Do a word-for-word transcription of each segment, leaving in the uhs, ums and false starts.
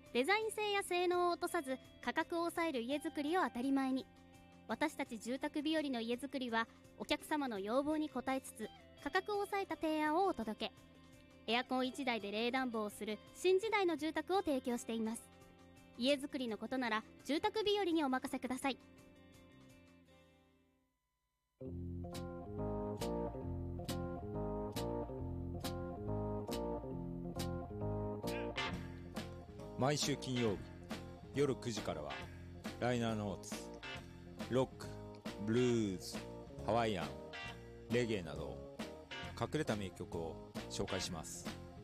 デザイン性や性能を落とさず価格を抑える家づくりを当たり前に。私たち住宅日和の家づくりはお客様の要望に応えつつ価格を抑えた提案をお届け。エアコンいちだいで冷暖房をする新時代の住宅を提供しています。家づくりのことなら住宅日和にお任せください。 毎週金曜日夜くじからはライナーノーツ、ロック、ブルーズ、ハワイアン、レゲエなど隠れた名曲を紹介します。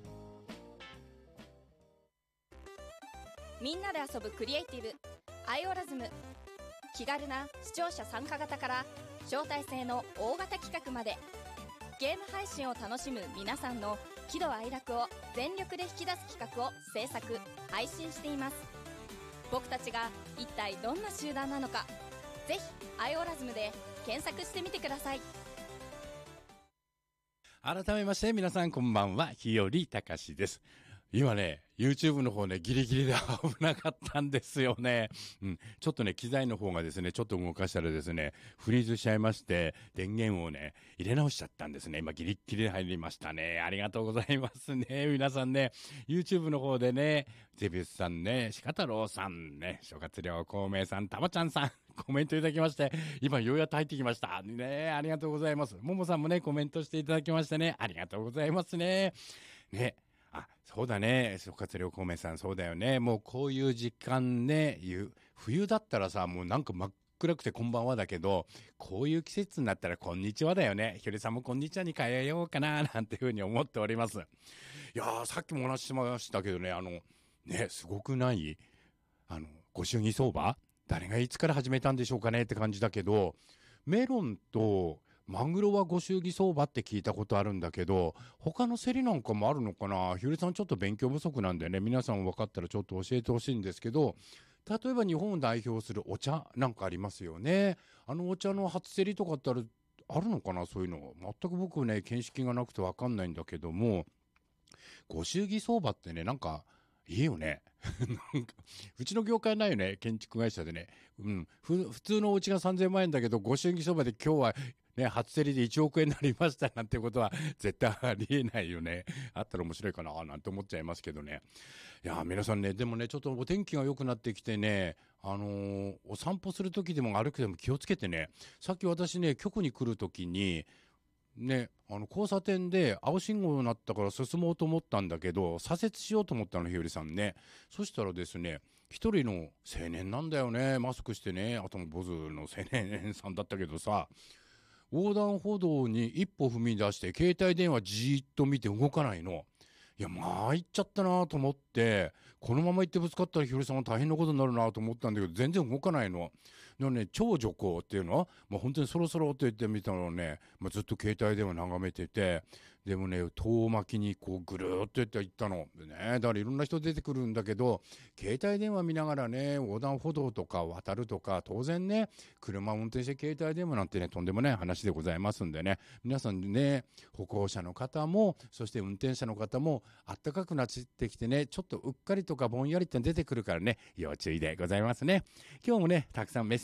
みんなで遊ぶクリエイティブアイオラズム。気軽な視聴者参加型から招待制の大型企画まで、ゲーム配信を楽しむ皆さんの喜怒哀楽を全力で引き出す企画を制作配信しています。僕たちが一体どんな集団なのか、ぜひアイオラズムで検索してみてください。 改めまして皆さんこんばんは、日和隆です。今ね、YouTube の方ね、ギリギリで危なかったんですよね。うん。ちょっとね、機材の方がですね、ちょっと動かしたらですね、フリーズしちゃいまして、電源をね、入れ直しちゃったんですね。今ギリギリ入りましたね。ありがとうございますね。皆さんね、YouTube の方でね、ゼビウスさんね、鹿太郎さんね、諸葛亮孔明さん、たまちゃんさん、コメントいただきまして、今ようやっと入ってきました。ね、ありがとうございます。ももさんもね、コメントしていただきましてね、ありがとうございますね。ね。あ、そうだね。諸葛亮孔明さん、そうだよね。もうこういう時間ね、冬だったらさ、もうなんか真っ暗くてこんばんはだけど、こういう季節になったらこんにちはだよね。ひよりさんもこんにちはに変えようかな、なんていうふうに思っております。いやー、さっきもお話ししましたけどね、あの、ね、すごくないあの、ご祝儀相場誰がいつから始めたんでしょうかねって感じだけど、メロンと、マグロはご祝儀相場って聞いたことあるんだけど、他の競りなんかもあるのかな。ひよりさんちょっと勉強不足なんでね、皆さん分かったらちょっと教えてほしいんですけど、例えば日本を代表するお茶なんかありますよね。あのお茶の初競りとかってある、あるのかな、そういうの。全く僕ね、見識がなくて分かんないんだけども、ご祝儀相場ってね、なんか、いいよね。なんか、うちの業界ないよね。建築会社でね。うん。ふ、普通のお家がさんぜんまん円だけど、ご祝儀相場で今日はね、初競りでいちおく円になりましたなんてことは絶対ありえないよね。あったら面白いかななんて思っちゃいますけどね。いや、皆さんね、でもね、ちょっとお天気が良くなってきてね、あのー、お散歩するときでも歩くでも気をつけてね。さっき私ね、局に来るときに、ね、あの、交差点で青信号になったから進もうと思ったんだけど、左折しようと思ったの、ひよりさんね。そしたらですね、一人の青年なんだよね。マスクしてね、あとも坊主の青年さんだったけどさ、横断歩道に一歩踏み出して、携帯電話じーっと見て動かないの。いや、まあ、行っちゃったなと思って、このまま行ってぶつかったらひよりさんは大変なことになるなと思ったんだけど、全然動かないの。でもね、超徐行っていうのまあ、本当にそろそろって言ってみたのね、まあ、ずっと携帯電話眺めてて、でもね、遠巻きにこうぐるーっと行ったの。でね、だからいろんな人出てくるんだけど、携帯電話見ながらね、横断歩道とか渡るとか、当然ね、車を運転して携帯電話なんてね、とんでもない話でございますんでね、皆さんね、歩行者の方も、そして運転者の方も、暖かくなってきてね、ちょっとうっかりとかぼんやりって出てくるからね、要注意でございますね。今日もね、たくさんメッセージ